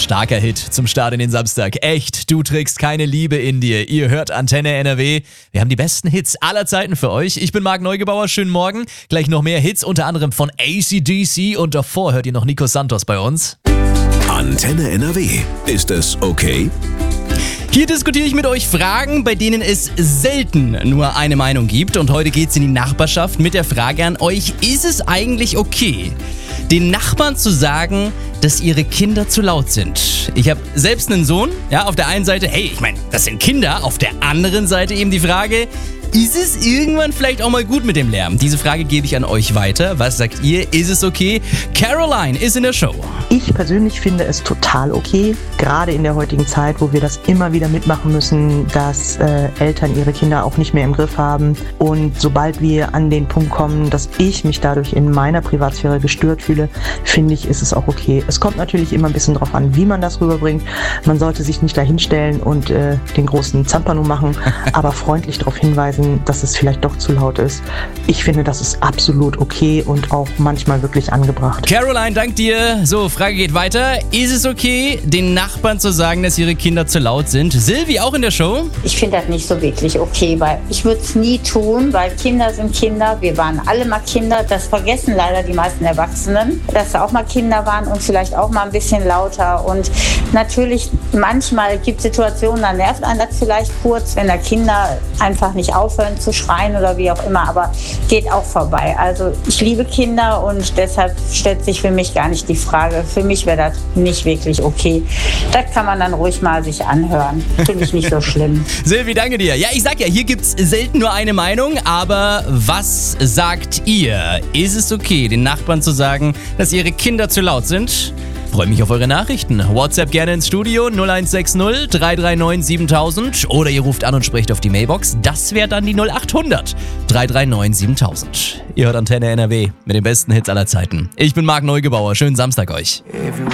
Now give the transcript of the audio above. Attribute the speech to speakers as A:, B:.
A: Starker Hit zum Start in den Samstag. Echt, du trägst keine Liebe in dir. Ihr hört Antenne NRW. Wir haben die besten Hits aller Zeiten für euch. Ich bin Marc Neugebauer, schönen Morgen. Gleich noch mehr Hits, unter anderem von AC/DC. Und davor hört ihr noch Nico Santos bei uns.
B: Antenne NRW. Ist es okay?
C: Hier diskutiere ich mit euch Fragen, bei denen es selten nur eine Meinung gibt. Und heute geht's in die Nachbarschaft mit der Frage an euch: Ist es eigentlich okay, den Nachbarn zu sagen, dass ihre Kinder zu laut sind? Ich habe selbst einen Sohn. Ja, auf der einen Seite, hey, ich meine, das sind Kinder. Auf der anderen Seite eben die Frage: Ist es irgendwann vielleicht auch mal gut mit dem Lärm? Diese Frage gebe ich an euch weiter. Was sagt ihr? Ist es okay? Caroline ist in der Show.
D: Ich persönlich finde es total okay, gerade in der heutigen Zeit, wo wir das immer wieder mitmachen müssen, dass Eltern ihre Kinder auch nicht mehr im Griff haben. Und sobald wir an den Punkt kommen, dass ich mich dadurch in meiner Privatsphäre gestört fühle, finde ich, ist es auch okay. Es kommt natürlich immer ein bisschen drauf an, wie man das rüberbringt. Man sollte sich nicht dahinstellen und den großen Zampano machen, aber freundlich darauf hinweisen, dass es vielleicht doch zu laut ist. Ich finde, das ist absolut okay und auch manchmal wirklich angebracht.
C: Caroline, dank dir. So, Frage geht weiter. Ist es okay, den Nachbarn zu sagen, dass ihre Kinder zu laut sind? Silvi auch in der Show.
E: Ich finde das nicht so wirklich okay, weil ich würde es nie tun, weil Kinder sind Kinder. Wir waren alle mal Kinder. Das vergessen leider die meisten Erwachsenen, dass sie auch mal Kinder waren und vielleicht auch mal ein bisschen lauter. Und natürlich, manchmal gibt es Situationen, da nervt einen das vielleicht kurz, wenn da Kinder einfach nicht aufhören zu schreien oder wie auch immer, aber geht auch vorbei. Also ich liebe Kinder und deshalb stellt sich für mich gar nicht die Frage. Für mich wäre das nicht wirklich okay. Das kann man dann ruhig mal sich anhören. Finde ich nicht so schlimm.
C: Silvi, danke dir. Ja, ich sag ja, hier gibt's selten nur eine Meinung, aber was sagt ihr? Ist es okay, den Nachbarn zu sagen, dass ihre Kinder zu laut sind? Freue mich auf eure Nachrichten. WhatsApp gerne ins Studio 0160 339 7000 oder ihr ruft an und sprecht auf die Mailbox. Das wäre dann die 0800 339 7000. Ihr hört Antenne NRW mit den besten Hits aller Zeiten. Ich bin Marc Neugebauer. Schönen Samstag euch.